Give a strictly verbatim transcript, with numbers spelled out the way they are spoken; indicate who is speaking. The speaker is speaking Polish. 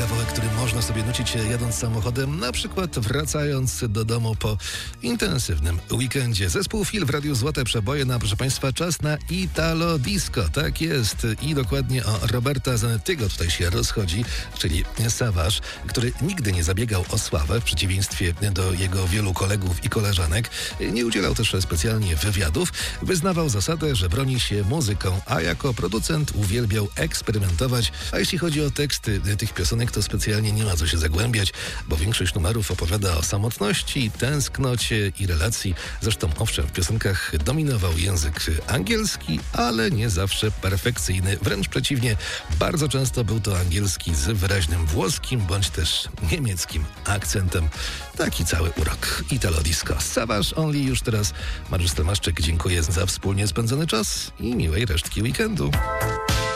Speaker 1: kawałek, który można sobie nucić jadąc samochodem, na przykład wracając do domu po intensywnym weekendzie. Zespół Feel w Radiu Złote Przeboje, na proszę Państwa, czas na Italo Disco. Tak jest i dokładnie o Roberta Zanettiego tutaj się rozchodzi, czyli Savage, który nigdy nie zabiegał o sławę, w przeciwieństwie do jego wielu kolegów i koleżanek. Nie udzielał też specjalnie wywiadów. Wyznawał zasadę, że broni się muzyką, a jako producent uwielbiał eksperymentować. A jeśli chodzi o teksty tych piosenek, to specjalnie nie ma co się zagłębiać, bo większość numerów opowiada o samotności, tęsknocie i relacji. Zresztą owszem, w piosenkach dominował język angielski, ale nie zawsze perfekcyjny. Wręcz przeciwnie, bardzo często był to angielski z wyraźnym włoskim bądź też niemieckim akcentem. Taki cały urok Italo Disco. Savage Only już teraz. Mariusz Tomaszczyk, dziękuję za wspólnie spędzony czas i miłej resztki weekendu.